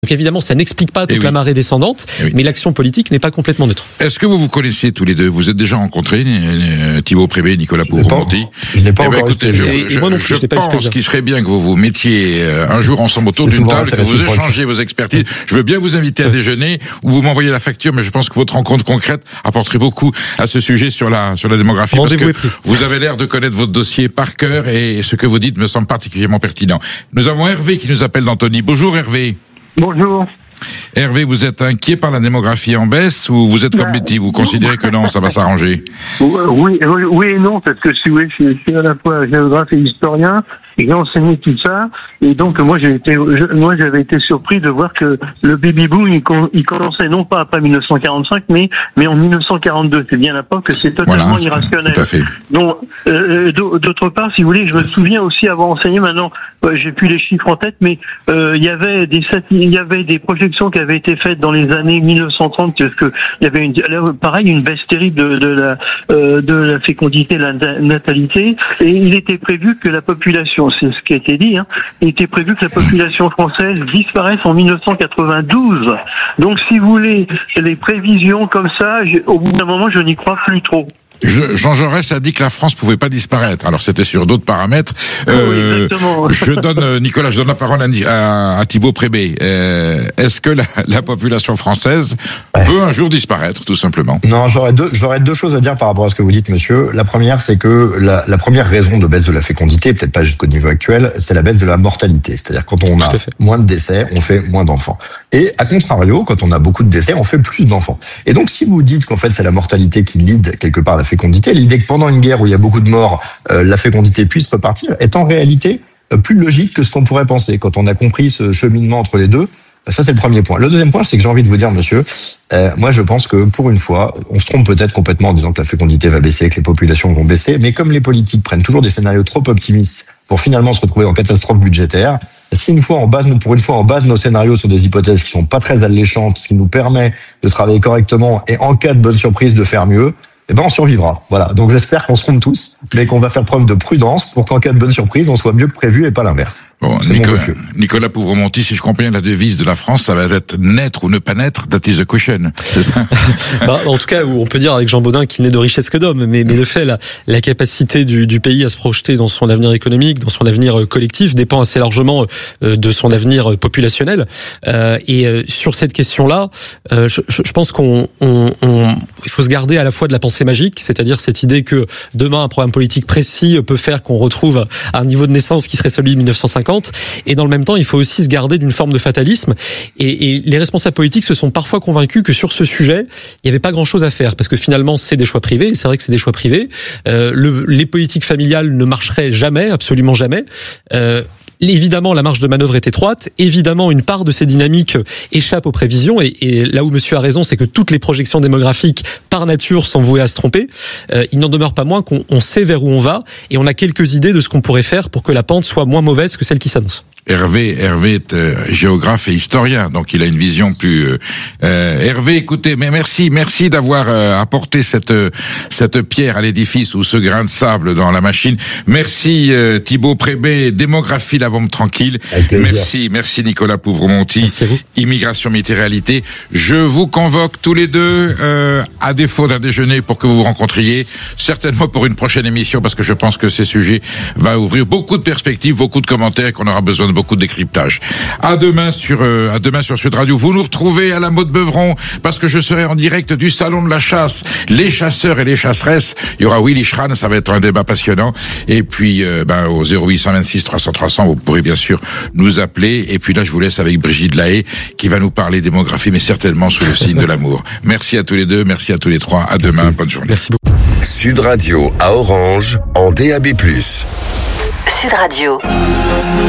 Donc évidemment, ça n'explique pas toute la marée descendante, mais l'action politique n'est pas complètement neutre. Est-ce que vous vous connaissiez tous les deux? Vous êtes déjà rencontrés, Thibault Prébé, Nicolas Pouvromenti? Je n'ai pas encore écoutez, je pense qu'il serait bien que vous vous mettiez un jour ensemble autour d'une table, que vous échangez vos expertises. Je veux bien vous inviter à déjeuner ou vous m'envoyez la facture, mais je pense que votre rencontre concrète apporterait beaucoup à ce sujet sur la démographie. Parce que vous avez l'air de connaître votre dossier par cœur et ce que vous dites me semble particulièrement pertinent. Nous avons Hervé qui nous appelle d'Antony. Bonjour Hervé. Bonjour. Hervé, vous êtes inquiet par la démographie en baisse ou vous êtes comme Betty, vous considérez que non, ça va s'arranger? Oui et non, parce que si vous voulez, je suis à la fois géographe et historien, et j'ai enseigné tout ça, et donc moi j'avais été surpris de voir que le baby boom il commençait non pas après 1945, mais en 1942. C'est bien l'époque que c'est totalement irrationnel. Tout à fait. Donc d'autre part, si vous voulez, je me souviens aussi avoir enseigné. Maintenant, j'ai plus les chiffres en tête, mais il y avait des projections qui avaient été faites dans les années 1930, parce que il y avait une baisse terrible de la fécondité, la natalité, et il était prévu que la population, c'est ce qui a été dit, il était prévu que la population française disparaisse en 1992. Donc, si vous voulez, les prévisions comme ça, au bout d'un moment, je n'y crois plus trop. Jean Jaurès a dit que la France pouvait pas disparaître. Alors c'était sur d'autres paramètres. Exactement. Je donne la parole à Thibault Prébé. Est-ce que la population française peut un jour disparaître, tout simplement? Non, j'aurais deux choses à dire par rapport à ce que vous dites, monsieur. La première, c'est que la première raison de baisse de la fécondité, peut-être pas jusqu'au niveau actuel, c'est la baisse de la mortalité. C'est-à-dire quand on a moins de décès, on fait moins d'enfants. Et à contrario, quand on a beaucoup de décès, on fait plus d'enfants. Et donc si vous dites qu'en fait c'est la mortalité qui lead quelque part la fécondité, l'idée que pendant une guerre où il y a beaucoup de morts, la fécondité puisse repartir, est en réalité plus logique que ce qu'on pourrait penser. Quand on a compris ce cheminement entre les deux, ça c'est le premier point. Le deuxième point, c'est que j'ai envie de vous dire, monsieur, moi je pense que pour une fois, on se trompe peut-être complètement en disant que la fécondité va baisser, que les populations vont baisser, mais comme les politiques prennent toujours des scénarios trop optimistes pour finalement se retrouver en catastrophe budgétaire, si pour une fois on base nos scénarios sur des hypothèses qui sont pas très alléchantes, ce qui nous permet de travailler correctement et en cas de bonne surprise de faire mieux, on survivra. Voilà. Donc j'espère qu'on se trompe tous, mais qu'on va faire preuve de prudence pour qu'en cas de bonne surprise, on soit mieux que prévu et pas l'inverse. Bon, Nicolas Pouvromenti, si je comprends bien la devise de la France, ça va être naître ou ne pas naître, that is the question. C'est ça? En tout cas, on peut dire avec Jean Baudin qu'il n'est de richesse que d'homme, mais de fait, la capacité du pays à se projeter dans son avenir économique, dans son avenir collectif, dépend assez largement de son avenir populationnel. Et sur cette question-là, je pense il faut se garder à la fois de la pensée magique, c'est-à-dire cette idée que demain un programme politique précis peut faire qu'on retrouve un niveau de naissance qui serait celui de 1950, et dans le même temps il faut aussi se garder d'une forme de fatalisme, et les responsables politiques se sont parfois convaincus que sur ce sujet il n'y avait pas grand-chose à faire, parce que finalement c'est des choix privés, c'est vrai que c'est des choix privés, les politiques familiales ne marcheraient jamais, absolument jamais. Évidemment, la marge de manœuvre est étroite. Évidemment, une part de ces dynamiques échappe aux prévisions. Et là où monsieur a raison, c'est que toutes les projections démographiques, par nature, sont vouées à se tromper. Il n'en demeure pas moins qu'on sait vers où on va. Et on a quelques idées de ce qu'on pourrait faire pour que la pente soit moins mauvaise que celle qui s'annonce. Hervé est géographe et historien, donc il a une vision plus. Hervé, écoutez, mais merci d'avoir apporté cette pierre à l'édifice ou ce grain de sable dans la machine. Merci Thibault Prébé, démographie la bombe tranquille. Merci Nicolas Pouvromenti, immigration mythe et réalité. Je vous convoque tous les deux à défaut d'un déjeuner pour que vous vous rencontriez, certainement pour une prochaine émission, parce que je pense que ces sujets vont ouvrir beaucoup de perspectives, beaucoup de commentaires et qu'on aura besoin de beaucoup de décryptage. À demain sur Sud Radio. Vous nous retrouvez à la Motte Beuvron parce que je serai en direct du salon de la chasse. Les chasseurs et les chasseresses. Il y aura Willy Schran, ça va être un débat passionnant. Et puis au 0826 300 300, vous pourrez bien sûr nous appeler. Et puis là, je vous laisse avec Brigitte Lahaye qui va nous parler démographie, mais certainement sous le signe de l'amour. Merci à tous les deux, merci à tous les trois. À demain, bonne journée. Merci beaucoup. Sud Radio à Orange en DAB+. Sud Radio.